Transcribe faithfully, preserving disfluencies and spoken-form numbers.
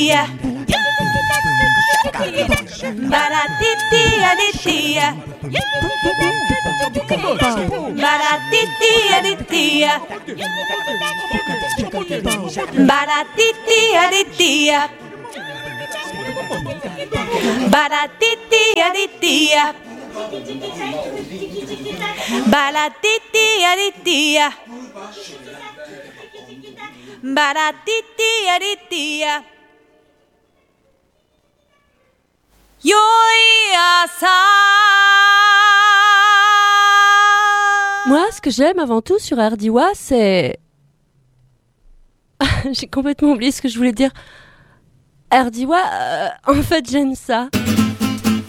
Baratiti-aditia. Baratiti-aditia. Baratiti-aditia. Baratiti-aditia. Baratiti-aditia. Baratiti-aditia. Moi, ce que j'aime avant tout sur Ardiwa, c'est... J'ai complètement oublié ce que je voulais dire. Ardiwa, euh, en fait, j'aime ça.